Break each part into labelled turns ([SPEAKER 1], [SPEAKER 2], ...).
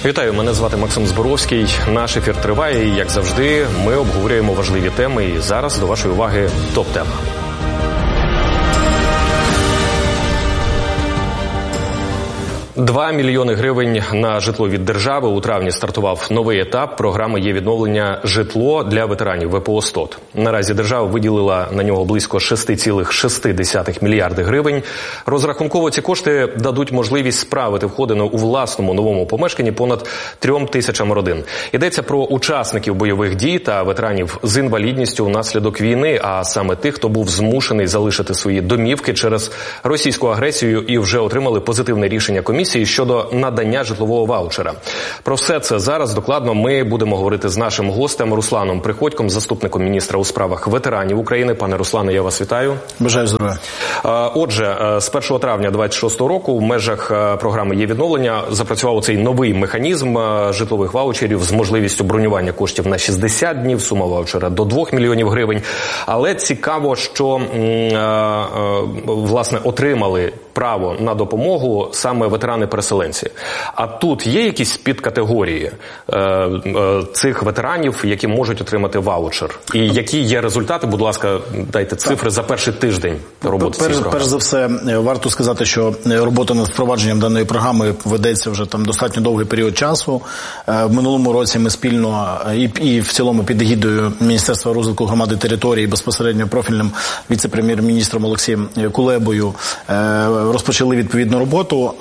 [SPEAKER 1] Вітаю, мене звати Максим Зборовський. Наш ефір триває і, як завжди, ми обговорюємо важливі теми. І зараз до вашої уваги топ-тема. $2 мільйони гривень на житло від держави. У травні стартував новий етап програми «Є відновлення житло» для ветеранів ВПО «СТОТ». Наразі держава виділила на нього близько 6,6 мільярди гривень. Розрахунково ці кошти дадуть можливість справити входину у власному новому помешканні понад 3 тисячам родин. Йдеться про учасників бойових дій та ветеранів з інвалідністю внаслідок війни, а саме тих, хто був змушений залишити свої домівки через російську агресію і вже отримали позитивне рішення комісії щодо надання житлового ваучера. Про все це зараз докладно ми будемо говорити з нашим гостем Русланом Приходьком, заступником міністра у справах ветеранів України. Пане Руслане, я вас вітаю.
[SPEAKER 2] Бажаю здоров'я.
[SPEAKER 1] Отже, з 1 травня 2026 року в межах програми «Є відновлення» запрацював цей новий механізм житлових ваучерів з можливістю бронювання коштів на 60 днів, сума ваучера до 2 мільйонів гривень. Але цікаво, що, власне, отримали право на допомогу саме ветерани-переселенці. А тут є якісь підкатегорії цих ветеранів, які можуть отримати ваучер? І які є результати? Будь ласка, дайте цифри за перший тиждень роботи цієї програми.
[SPEAKER 2] Перш за все, варто сказати, що робота над впровадженням даної програми ведеться вже там достатньо довгий період часу. В минулому році ми спільно і в цілому під егідою Міністерства розвитку громади території, безпосередньо профільним віце-прем'єр-міністром Олексієм Кулебою розпочали відповідну роботу.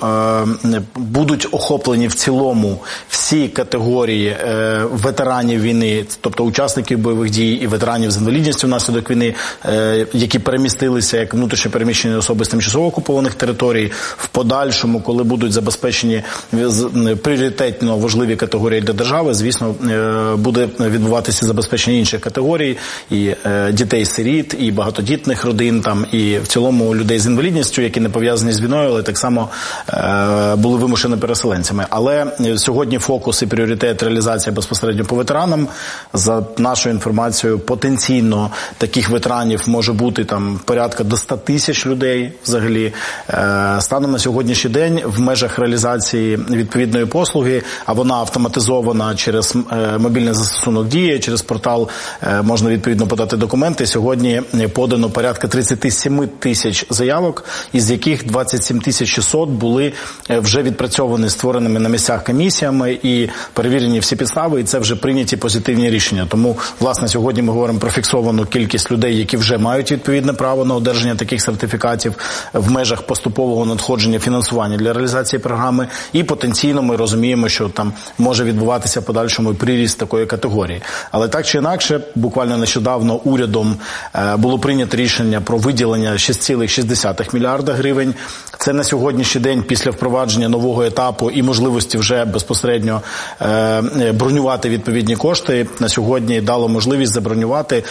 [SPEAKER 2] Будуть охоплені в цілому всі категорії ветеранів війни, тобто учасників бойових дій і ветеранів з інвалідністю внаслідок війни, які перемістилися як внутрішньо переміщені особи з тимчасово окупованих територій. В подальшому, коли будуть забезпечені пріоритетно важливі категорії для держави, звісно, буде відбуватися забезпечення інших категорій, і дітей-сиріт, і багатодітних родин, там, і в цілому людей з інвалідністю, які не пов'язані з війною, але так само були вимушені переселенцями. Але сьогодні фокус і пріоритет реалізація безпосередньо по ветеранам. За нашою інформацією, потенційно таких ветеранів може бути там порядка до 100 тисяч людей взагалі. Станом на сьогоднішній день в межах реалізації відповідної послуги, а вона автоматизована через мобільний застосунок «Дія», через портал можна відповідно подати документи. Сьогодні подано порядка 37 тисяч заявок, із яких 27 600 були вже відпрацьовані створеними на місцях комісіями і перевірені всі підстави, і це вже прийняті позитивні рішення. Тому, власне, сьогодні ми говоримо про фіксовану кількість людей, які вже мають відповідне право на одержання таких сертифікатів в межах поступового надходження фінансування для реалізації програми, і потенційно ми розуміємо, що там може відбуватися в подальшому приріст такої категорії. Але так чи інакше, буквально нещодавно урядом було прийнято рішення про виділення 6,6 мільярда гривень. Це на сьогоднішній день після впровадження нового етапу і можливості вже безпосередньо бронювати відповідні кошти. На сьогодні дало можливість забронювати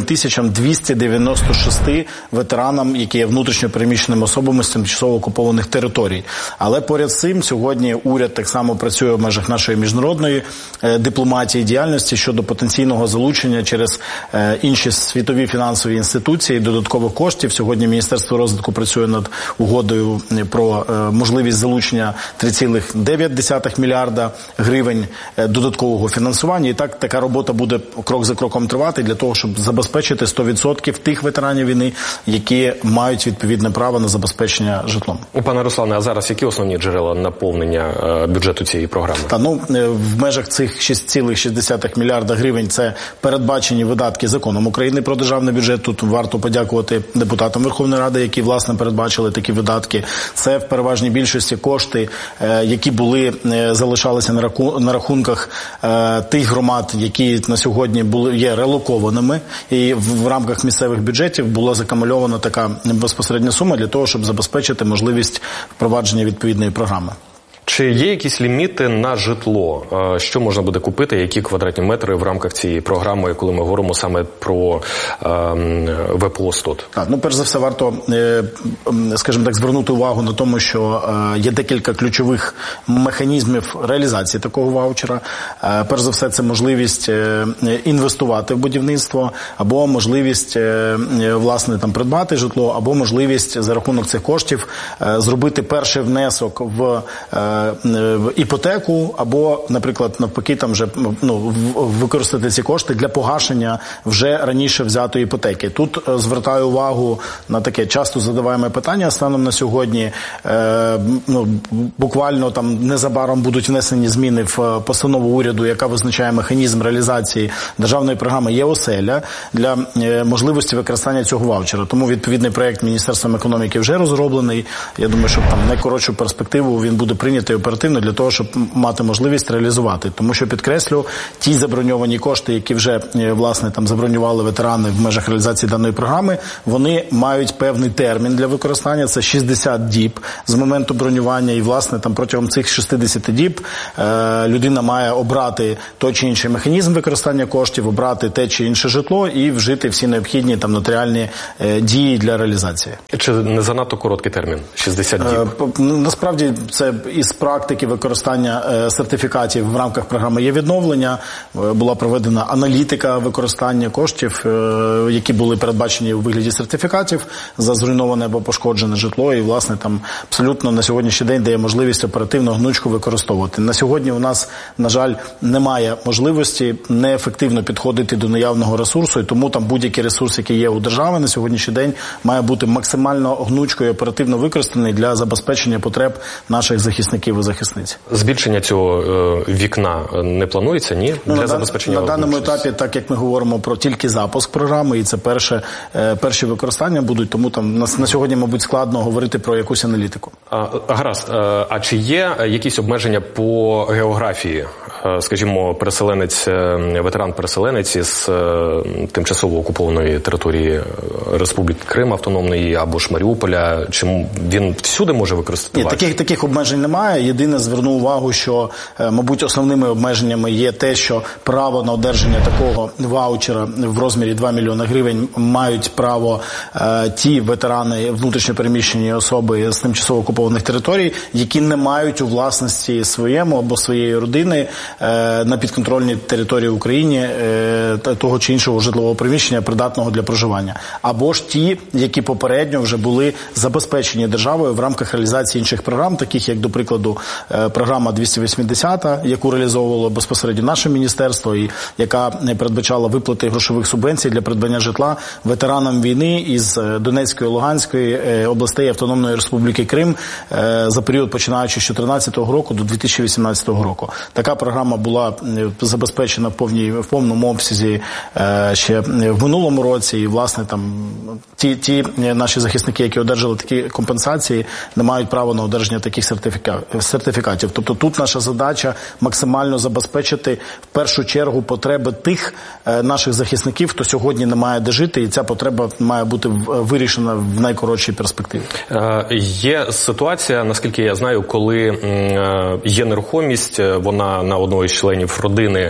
[SPEAKER 2] 3296 ветеранам, які є внутрішньо переміщеними особами з тимчасово окупованих територій. Але поряд з цим сьогодні уряд так само працює в межах нашої міжнародної дипломатії, діяльності щодо потенційного залучення через інші світові фінансові інституції додаткових коштів. Сьогодні Міністерство розвитку працює над угодою про можливість залучення 3,9 мільярда гривень додаткового фінансування. І так така робота буде крок за кроком тривати для того, щоб забезпечити 100% тих ветеранів війни, які мають відповідне право на забезпечення житлом.
[SPEAKER 1] Пане Руслане, а зараз які основні джерела наповнення бюджету цієї програми?
[SPEAKER 2] В межах цих 6,6 мільярда гривень це передбачені видатки законом України про державний бюджет. Тут варто подякувати депутатам Верховної Ради, які, власне, передбачили такі видатки. Це в переважній більшості кошти, які залишалися на рахунках тих громад, які на сьогодні є релокованими, і в рамках місцевих бюджетів була закумульована така безпосередня сума для того, щоб забезпечити можливість впровадження відповідної програми.
[SPEAKER 1] Чи є якісь ліміти на житло? Що можна буде купити, які квадратні метри в рамках цієї програми, коли ми говоримо саме про ВПО «СТОТ»?
[SPEAKER 2] Перш за все, варто, скажімо так, звернути увагу на тому, що є декілька ключових механізмів реалізації такого ваучера. Перш за все, це можливість інвестувати в будівництво, або можливість, власне, придбати житло, або можливість за рахунок цих коштів зробити перший внесок в іпотеку або, наприклад, навпаки, там вже використати ці кошти для погашення вже раніше взятої іпотеки. Тут звертаю увагу на таке часто задаваємо питання станом на сьогодні. Буквально там незабаром будуть внесені зміни в постанову уряду, яка визначає механізм реалізації державної програми «Є-оселя» для можливості використання цього ваучера. Тому відповідний проєкт Міністерством економіки вже розроблений. Я думаю, що там найкоротшу перспективу він буде прийнятий оперативно для того, щоб мати можливість реалізувати. Тому що, підкреслю, ті заброньовані кошти, які вже, власне, там забронювали ветерани в межах реалізації даної програми, вони мають певний термін для використання. Це 60 діб з моменту бронювання. І, власне, там протягом цих 60 діб людина має обрати той чи інший механізм використання коштів, обрати те чи інше житло і вжити всі необхідні там нотаріальні дії для реалізації.
[SPEAKER 1] Чи не занадто короткий термін? 60 діб?
[SPEAKER 2] Насправді, це із практики використання сертифікатів в рамках програми «Є-відновлення» була проведена аналітика використання коштів, які були передбачені у вигляді сертифікатів за зруйноване або пошкоджене житло. І, власне, там абсолютно на сьогоднішній день дає можливість оперативно гнучко використовувати. На сьогодні у нас, на жаль, немає можливості неефективно підходити до наявного ресурсу, і тому там будь-який ресурс, який є у держави на сьогоднішній день, має бути максимально гнучко і оперативно використаний для забезпечення потреб наших захисників і захисниць.
[SPEAKER 1] Збільшення цього вікна не планується, ні? Для забезпечення
[SPEAKER 2] на даному етапі, так як ми говоримо про тільки запуск програми, і це перші використання будуть, тому там на сьогодні, мабуть, складно говорити про якусь аналітику.
[SPEAKER 1] Гаразд. А чи є якісь обмеження по географії? Скажімо, ветеран-переселенець із тимчасово окупованої території Республіки Крим автономної або ж Маріуполя, чи він всюди може використовувати?
[SPEAKER 2] Ні, таких обмежень немає. Єдине, зверну увагу, що, мабуть, основними обмеженнями є те, що право на одержання такого ваучера в розмірі 2 мільйони гривень мають право ті ветерани, внутрішньо переміщені особи з тимчасово окупованих територій, які не мають у власності своєму або своєї родини на підконтрольній території України того чи іншого житлового приміщення, придатного для проживання. Або ж ті, які попередньо вже були забезпечені державою в рамках реалізації інших програм, таких як, до прикладу, програма 280, яку реалізовувало безпосередньо наше міністерство і яка передбачала виплати грошових субвенцій для придбання житла ветеранам війни із Донецької, Луганської областей Автономної Республіки Крим за період починаючи з 2014 року до 2018 року. Така програма була забезпечена в повному обсязі ще в минулому році, і, власне, там ті наші захисники, які одержали такі компенсації, не мають права на одержання таких сертифікатів. Тобто тут наша задача максимально забезпечити в першу чергу потреби тих наших захисників, хто сьогодні не має де жити, і ця потреба має бути вирішена в найкоротшій перспективі.
[SPEAKER 1] Є ситуація, наскільки я знаю, коли є нерухомість, вона на одного із членів родини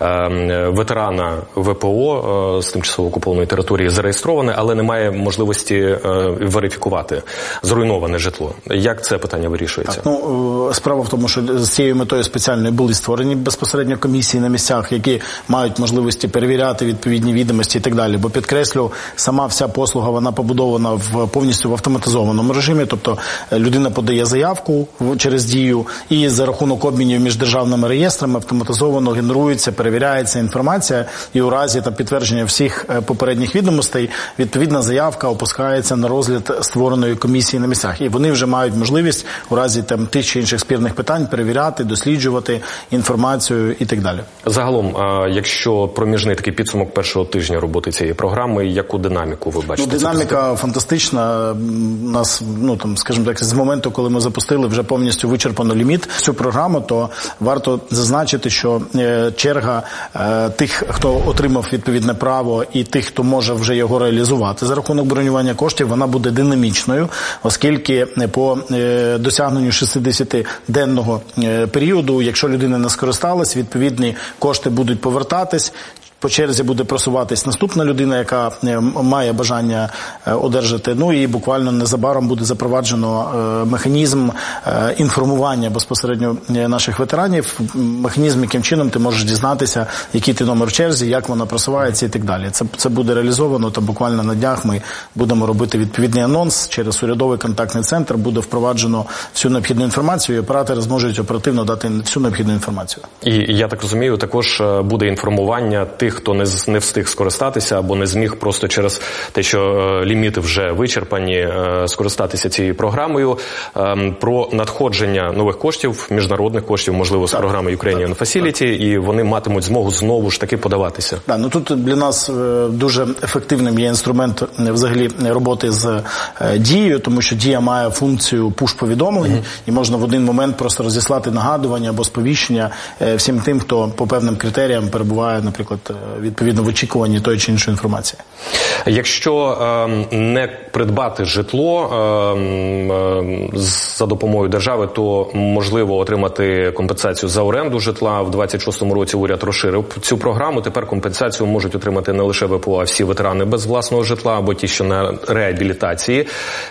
[SPEAKER 1] ветерана ВПО з тимчасово окупованої території зареєстроване, але немає можливості верифікувати зруйноване житло. Як це питання вирішується?
[SPEAKER 2] Так, справа в тому, що з цією метою спеціально були створені безпосередньо комісії на місцях, які мають можливості перевіряти відповідні відомості і так далі. Бо, підкреслю, сама вся послуга, вона побудована повністю в автоматизованому режимі, тобто людина подає заявку через Дію, і за рахунок обмінів між державними реєстрами автоматизовано генерується, перевіряється інформація, і у разі підтвердження всіх попередніх відомостей відповідна заявка опускається на розгляд створеної комісії на місцях. І вони вже мають можливість у разі тих чи інших спірних питань перевіряти, досліджувати інформацію і так далі.
[SPEAKER 1] Загалом, якщо проміжний такий підсумок першого тижня роботи цієї програми, яку динаміку ви бачите?
[SPEAKER 2] Динаміка фантастична. Нас, скажімо так, з моменту, коли ми запустили, вже повністю вичерпано ліміт цю програму, то варто зазначити, що черга тих, хто отримав відповідне право, і тих, хто може вже його реалізувати за рахунок бронювання коштів, вона буде динамічною, оскільки по досягненню 60-денного періоду, якщо людина не скористалась, відповідні кошти будуть повертатись. по черзі буде просуватись наступна людина, яка має бажання одержати. Ну і буквально незабаром буде запроваджено механізм інформування безпосередньо наших ветеранів, механізм, яким чином ти можеш дізнатися, який ти номер в черзі, як вона просувається і так далі. Це буде реалізовано, та буквально на днях ми будемо робити відповідний анонс. Через урядовий контактний центр буде впроваджено всю необхідну інформацію, і оператори зможуть оперативно дати всю необхідну інформацію.
[SPEAKER 1] І я так розумію, також буде інформування тих, хто не встиг скористатися або не зміг просто через те, що ліміти вже вичерпані, скористатися цією програмою, про надходження нових коштів, міжнародних коштів, можливо, з програми Ukrainian Facility, і вони матимуть змогу знову ж таки подаватися.
[SPEAKER 2] Так, ну тут для нас дуже ефективним є інструмент взагалі роботи з Дією, тому що Дія має функцію пуш-повідомлень, і можна в один момент просто розіслати нагадування або сповіщення всім тим, хто по певним критеріям перебуває, наприклад, відповідно в очікуванні тої чи іншої інформації.
[SPEAKER 1] Якщо не придбати житло за допомогою держави, то можливо отримати компенсацію за оренду житла. В 26-му році уряд розширив цю програму. Тепер компенсацію можуть отримати не лише ВПО, а всі ветерани без власного житла або ті, що на реабілітації.